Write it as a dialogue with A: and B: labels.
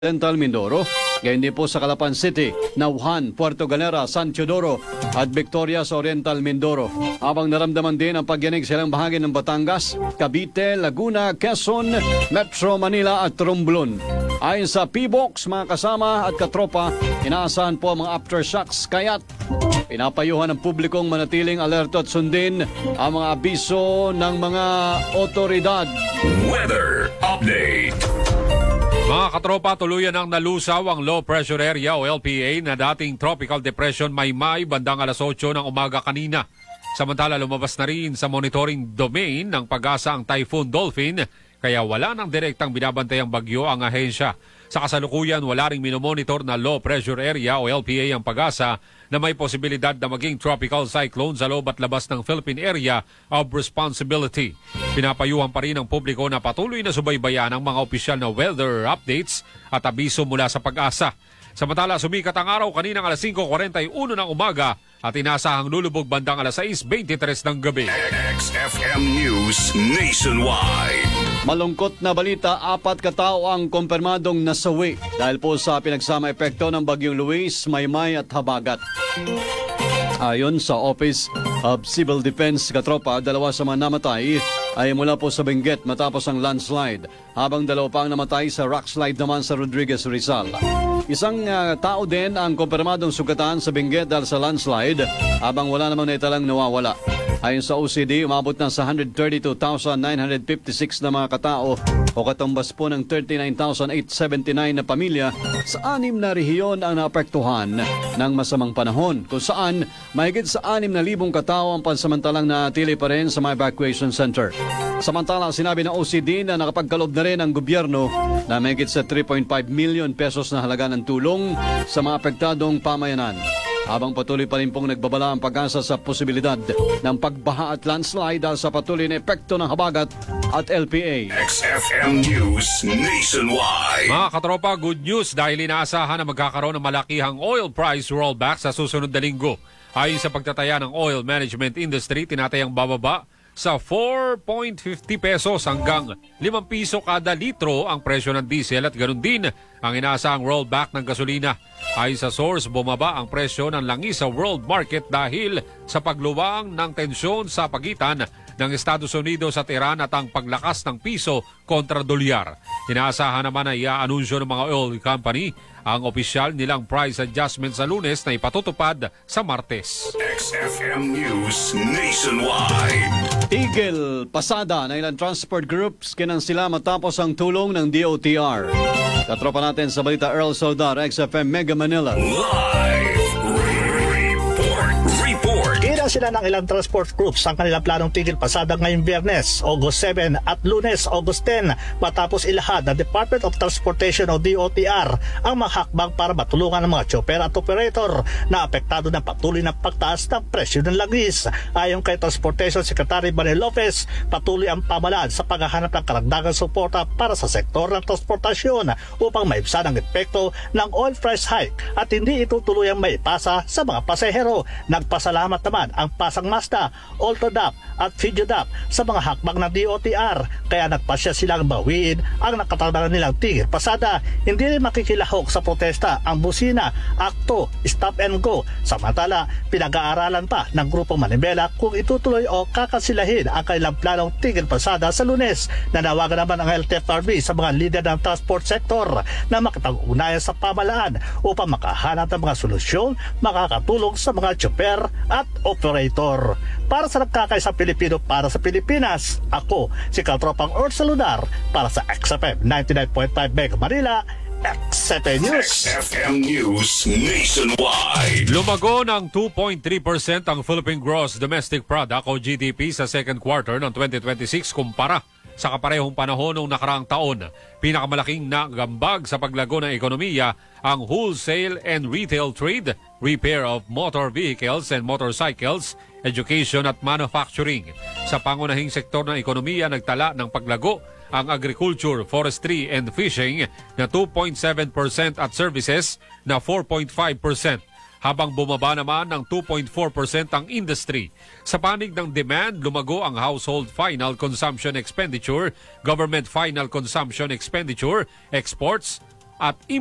A: Central Mindoro, ngayon din po sa Calapan City, Nauhan, Puerto Galera, San Teodoro at Victoria sa Oriental Mindoro. Habang naramdaman din ang pagyanig sa ilang bahagi ng Batangas, Cavite, Laguna, Quezon, Metro Manila at Romblon. Ayon sa P-Box, mga kasama at katropa, inaasahan po ang mga aftershocks kaya't pinapayuhan ng publikong manatiling alerto at sundin ang mga abiso ng mga otoridad.
B: Weather Update.
C: Mga katropa, tuluyan ang nalusaw ang low pressure area o LPA na dating tropical depression Maymay bandang alas 8 ng umaga kanina. Samantala lumabas na rin sa monitoring domain ng Pag-asa ang Typhoon Dolphin kaya wala nang direktang binabantayang bagyo ang ahensya. Sa kasalukuyan, wala ring minomonitor na low pressure area o LPA ang Pag-asa na may posibilidad na maging tropical cyclone sa loob at labas ng Philippine Area of Responsibility. Pinapayuhan pa rin ang publiko na patuloy na subaybayan ang mga opisyal na weather updates at abiso mula sa Pag-asa. Samantala, sumikat ang araw kaninang alas 5:41 ng umaga at inasahang lulubog bandang alas 6:23 ng gabi.
B: XFM News Nationwide.
A: Malungkot na balita, 4 katao ang kumpirmadong nasawi dahil po sa pinagsama epekto ng Bagyong Luis, Maymay at Habagat. Ayon sa Office of Civil Defense, katropa, 2 sa mga namatay ay mula po sa Benguet matapos ang landslide, habang 2 pa ang namatay sa rockslide naman sa Rodriguez, Rizal. Isang tao din ang kumpirmadong sugatan sa Benguet dahil sa landslide, habang wala namang naitalang nawawala. Ayon sa OCD, umabot na sa 132,956 na mga katao o katumbas po ng 39,879 na pamilya sa 6 na rehiyon ang naapektuhan ng masamang panahon, kung saan mahigit sa 6,000 katao ang pansamantalang natili pa rin sa mga evacuation center. Samantala, sinabi ng OCD na nakapagkaloob na rin ang gobyerno na mahigit sa 3.5 million pesos na halaga ng tulong sa mga apektadong pamayanan. Habang patuloy pa rin pong nagbabala ang Pag-asa sa posibilidad ng pagbaha at landslide dahil sa patuloy na epekto ng Habagat at LPA.
B: XFM News Nationwide.
C: Mga katropa, good news dahil inaasahan na magkakaroon ng malakihang oil price rollback sa susunod na linggo. Ayon sa pagtataya ng oil management industry, tinatayang bababa sa 4.50 pesos hanggang 5 piso kada litro ang presyo ng diesel at ganoon din ang inaasahang rollback ng gasolina. Ayon sa source, bumaba ang presyo ng langis sa world market dahil sa pagluwang ng tensyon sa pagitan ng Estados Unidos at Iran at ang paglakas ng piso kontra dolyar. Inaasahan naman na i-aanunsyo ng mga oil company ang opisyal nilang price adjustment sa Lunes na ipatutupad sa Martes.
B: XFM News Nationwide.
A: Tigil pasada ng ilang transport groups kinansila matapos ang tulong ng DOTR. Katropa natin sa balita, Earl Saudar, XFM Mega Manila.
B: Live report.
D: Kina sila ng ilang transport groups ang kanilang planong tigil pasada ngayong Biyernes, August 7 at Lunes, August 10 matapos ilahad ng Department of Transportation o DOTR ang mga hakbang para matulungan ng mga chopper at operator na apektado ng patuloy ng pagtaas ng presyo ng langis. Ayon kay Transportation Secretary Manuel Lopez, patuloy ang pamahalaan sa paghahanap ng karagdagang suporta para sa sektor ng transportasyon upang maibsan ang epekto ng oil price hike at hindi ito tuluyang maipasa sa mga pasahero. Nagpasalamat naman ang Pasang Mazda, Ultradap at Fidiodap sa mga hakbang ng DOTR, kaya nagpasya silang bawiin ang nakatarungan nilang tigil pasada. Hindi rin makikilahok sa protesta ang busina, akto, stop and go. Samantala, pinag-aaralan pa ng grupong Manibela kung itutuloy o kakasilahin ang kanilang planong tigil pasada sa Lunes. Nanawagan naman ang LTFRB sa mga lider ng transport sector na makipag-ugnayan sa pamahalaan upang makahanap ng mga solusyon makakatulong sa mga chopper at operator. Para sa nagkakaisang Pilipino para sa Pilipinas, ako si Katropang Earl Saludar para sa XFM 99.5 Mega Manila, XFM News.
B: XFM News Nationwide.
C: Lumago ng 2.3% ang Philippine Gross Domestic Product o GDP sa second quarter ng 2026 kumpara sa kaparehong panahon ng nakaraang taon. Pinakamalaking nagambag sa paglago ng ekonomiya ang wholesale and retail trade, repair of motor vehicles and motorcycles, education at manufacturing. Sa pangunahing sektor ng ekonomiya, nagtala ng paglago ang agriculture, forestry and fishing na 2.7% at services na 4.5%. Habang bumaba naman ng 2.4% ang industry. Sa panig ng demand, lumago ang household final consumption expenditure, government final consumption expenditure, exports at